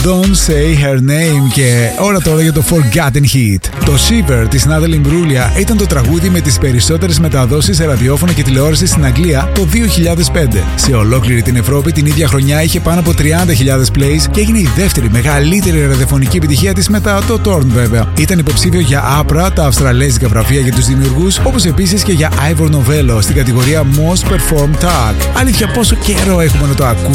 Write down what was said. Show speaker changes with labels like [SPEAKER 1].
[SPEAKER 1] Don't Say Her Name και ώρα τώρα για το Forgotten Hit. Το Shiver της Natalie Imbruglia ήταν το τραγούδι με τις περισσότερες μεταδόσεις σε ραδιόφωνο και τηλεόραση στην Αγγλία το 2005. Σε ολόκληρη την Ευρώπη την ίδια χρονιά είχε πάνω από 30.000 plays και έγινε η δεύτερη μεγαλύτερη ραδιοφωνική επιτυχία της μετά το Torn βέβαια. Ήταν υποψήφιο για APRA, τα αυστραλέζικα βραβεία για τους δημιουργούς, όπως επίσης και για Ivor Novello στην κατηγορία Most Performed Track. Αλήθεια, πόσο καιρό έχουμε να το ακούσουμε